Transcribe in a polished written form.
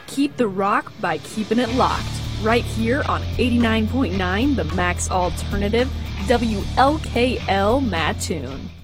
Keep the rock by keeping it locked. Right here on 89.9 The Max Alternative, WLKL Mattoon.